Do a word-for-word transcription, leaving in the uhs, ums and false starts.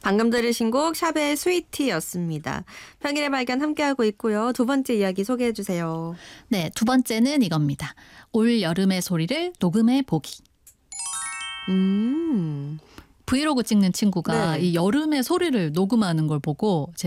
방금 들으신 곡 샵의 스위티였습니다. 평일의 발견 함께하고 있고요. 두 번째 이야기 소개해 주세요. 네, 두 번째는 이겁니다. 올 여름의 소리를 녹음해 보기. 음. 브이로그 찍는 친구가 네. 이 여름의 소리를 녹음하는 걸 보고